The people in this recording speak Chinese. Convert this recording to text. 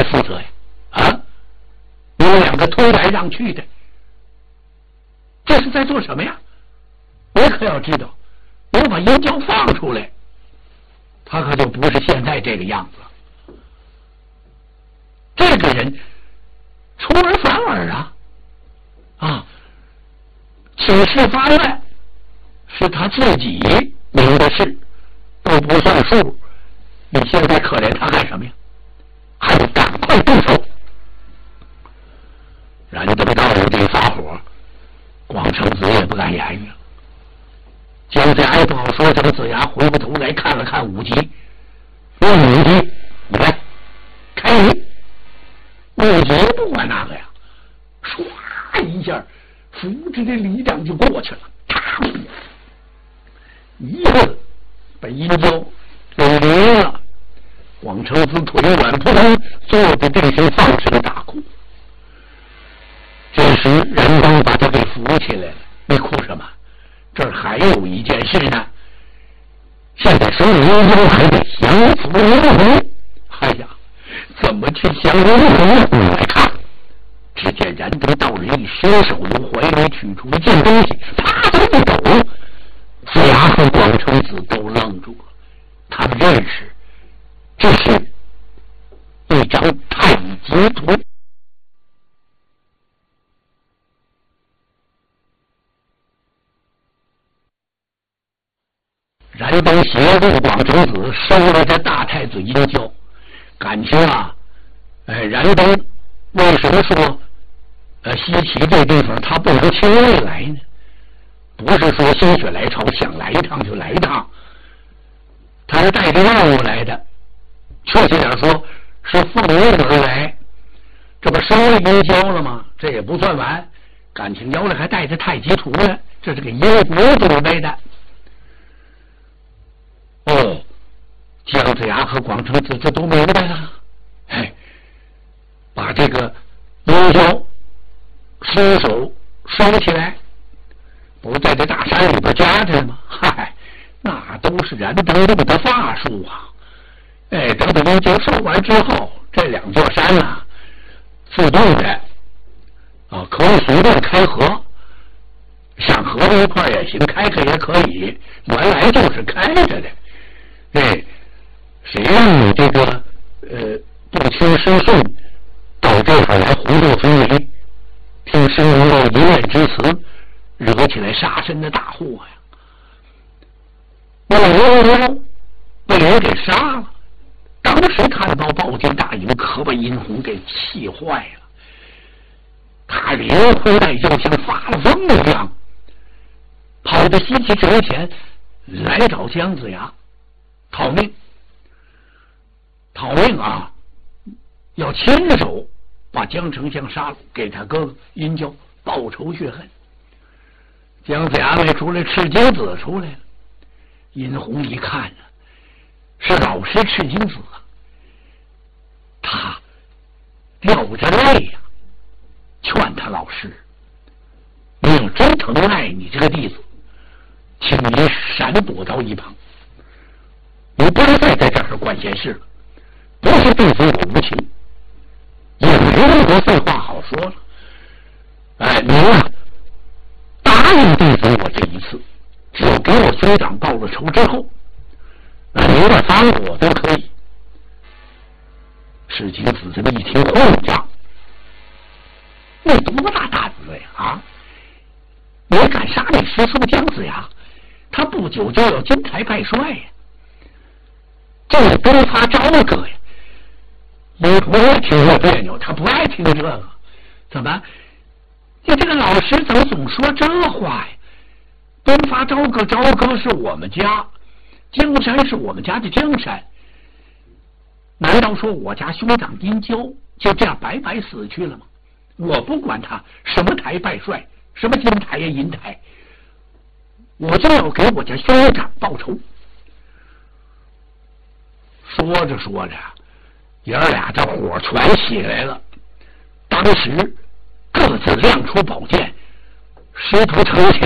负责呀？啊，你们两个推来让去的，这是在做什么呀？我可要知道，我把银娇放出来，他可就不是现在这个样子了。这个人出尔反尔啊！此事发愿是他自己明的事，都不算数。你现在可怜他干什么呀？还得赶快动手！然登道有这发火，广成子也不敢言语了。姜子牙也不好说，姜子牙回过头来看了看武吉，说：“武吉，你来开门。”武吉不管那个呀，唰一下，扶着这李长就过去了，一下把阴交给离了。广成子腿软扑通坐在这身放肆的大哭。这时任登把他给扶起来了。你哭什么？这儿还有一件事呢。现在说阴交还得降服刘洪。哎呀，怎么去降刘洪呢？来看，只见然登道人一伸手由怀里取出一件东西，啪的一抖，子牙和广成子都愣住了。他们认识，这是一张太极图。然登协助广成子收了这大太子阴交，感情然登为什么说西岐这地方他不能轻易来呢？不是说心血来潮想来一趟就来一趟，他是带着任务来的，确切点说是奉命而来。这不收了阴交了吗？这也不算完，感情腰里还带着太极图呢，这是给英国准备的。姜子牙和广成子这都明白了，把这个阴交伸手收起来，不是在这大山里边夹着吗？那都是然登用的法术啊！等到阴交收完之后，这两座山自动的可以随便开河，想合在一块也行，开也可以，原来就是开着的。谁让你这个不听师训到这会儿来胡作非为，听师傅的一面之词，惹起来杀身的大祸呀！把人给杀了。当时看到暴天大营，可把殷红给气坏了。他连挥带就像发了疯一样，跑到西岐城前来找姜子牙讨命要亲手把姜丞相杀了，给他哥哥殷交报仇雪恨。姜子牙出来，赤精子出来了。殷红一看是老师赤精子他掉着泪劝他老师：“你要真疼爱你这个弟子，请你闪躲到一旁，你不能再在这儿管闲事了。不是弟子我无情，也没任何废话好说了。您答应弟子我这一次，只要给我兄长报了仇之后，您的罚我都可以。”赤精子这么一听，混账！你多大胆子呀！你敢杀你师叔姜子牙？他不久就要金台拜帅呀！这是东发朝歌呀！你不会听着别扭，他不爱听这个。怎么？你这个老师怎么总说这话呀？东发朝歌，朝歌是我们家，江山是我们家的江山。难道说我家兄长殷交就这样白白死去了吗？我不管他什么台拜帅，什么金台呀银台，我就要给我家兄长报仇。说着说着，爷儿俩这火全起来了。当时各自亮出宝剑，师徒成前